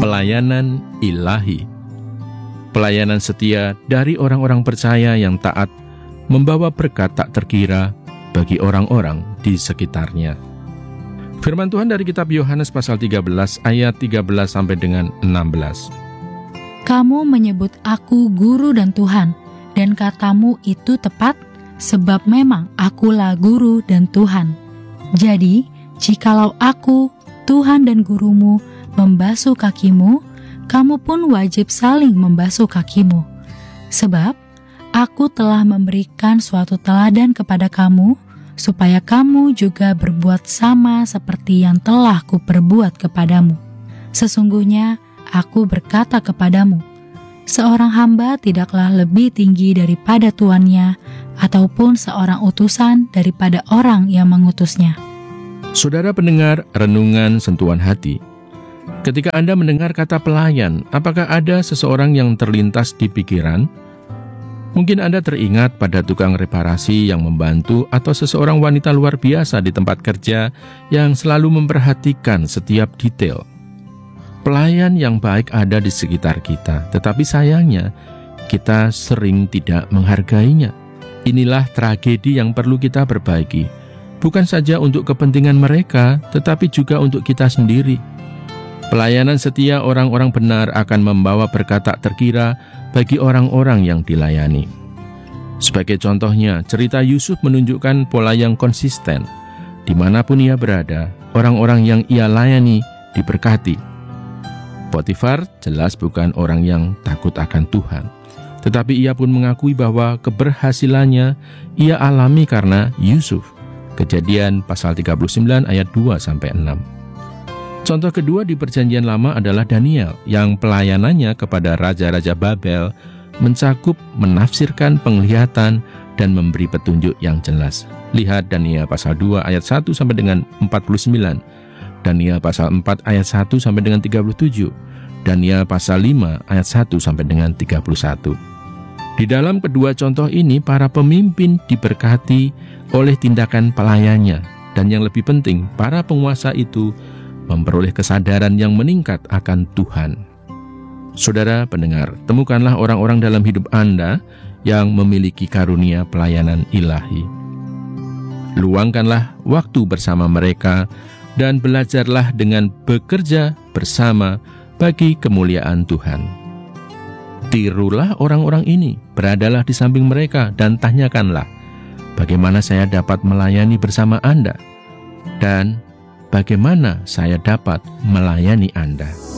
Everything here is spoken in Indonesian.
Pelayanan ilahi. Pelayanan setia dari orang-orang percaya yang taat membawa berkat tak terkira bagi orang-orang di sekitarnya. Firman Tuhan dari kitab Yohanes pasal 13 ayat 13 sampai dengan 16. Kamu menyebut aku guru dan Tuhan, dan katamu itu tepat, sebab memang akulah guru dan Tuhan. Jadi, jikalau aku, Tuhan dan gurumu, membasuh kakimu, kamu pun wajib saling membasuh kakimu. Sebab aku telah memberikan suatu teladan kepada kamu, supaya kamu juga berbuat sama seperti yang telah kuperbuat kepadamu. Sesungguhnya aku berkata kepadamu, seorang hamba tidaklah lebih tinggi daripada tuannya, ataupun seorang utusan daripada orang yang mengutusnya. Saudara pendengar renungan sentuhan hati, ketika Anda mendengar kata pelayan, apakah ada seseorang yang terlintas di pikiran? Mungkin Anda teringat pada tukang reparasi yang membantu atau seseorang wanita luar biasa di tempat kerja yang selalu memperhatikan setiap detail. Pelayan yang baik ada di sekitar kita, tetapi sayangnya kita sering tidak menghargainya. Inilah tragedi yang perlu kita perbaiki, bukan saja untuk kepentingan mereka, tetapi juga untuk kita sendiri. Pelayanan setia orang-orang benar akan membawa berkat tak terkira bagi orang-orang yang dilayani. Sebagai contohnya, cerita Yusuf menunjukkan pola yang konsisten. Dimanapun ia berada, orang-orang yang ia layani diberkati. Potifar jelas bukan orang yang takut akan Tuhan, tetapi ia pun mengakui bahwa keberhasilannya ia alami karena Yusuf. Kejadian pasal 39 ayat 2-6. Contoh kedua di Perjanjian Lama adalah Daniel, yang pelayanannya kepada raja-raja Babel mencakup menafsirkan penglihatan dan memberi petunjuk yang jelas. Lihat Daniel pasal 2 ayat 1 sampai dengan 49, Daniel pasal 4 ayat 1 sampai dengan 37, Daniel pasal 5 ayat 1 sampai dengan 31. Di dalam kedua contoh ini, para pemimpin diberkati oleh tindakan pelayannya, dan yang lebih penting, para penguasa itu memperoleh kesadaran yang meningkat akan Tuhan. Saudara pendengar, temukanlah orang-orang dalam hidup Anda yang memiliki karunia pelayanan ilahi. Luangkanlah waktu bersama mereka dan belajarlah dengan bekerja bersama bagi kemuliaan Tuhan. Tirulah orang-orang ini, beradalah di samping mereka dan tanyakanlah, bagaimana saya dapat melayani bersama Anda? Dan bagaimana saya dapat melayani Anda?